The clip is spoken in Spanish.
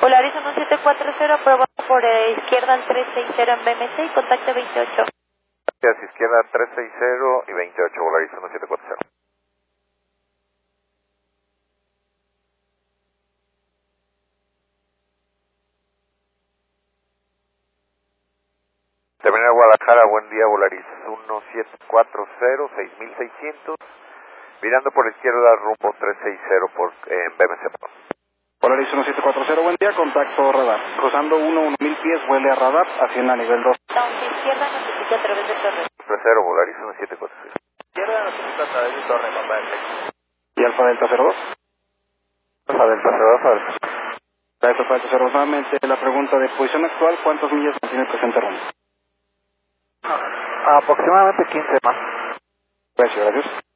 Polaris 1740, prueba por izquierda al 360 en BMC y contacto 28. Gracias, izquierda 360 y 28, Polaris 1740. Terminal Guadalajara, buen día, Volaris 1740, 6600, mirando por la izquierda rumbo 360 en BMC. Volaris 1740, buen día, contacto radar. Cruzando 1000 pies, vuele a radar, haciendo a nivel 2. Down izquierda, notifica a través de torre. 30, Volaris 1740. Izquierda, notifica a través de torre, nombre. ¿Y Alfa Delta 02? Alfa Delta 02, Gracias, Alfa Delta 02. Nuevamente, la pregunta de posición actual, ¿cuántas millas mantiene el presente rumbo? aproximadamente 15 más. Gracias.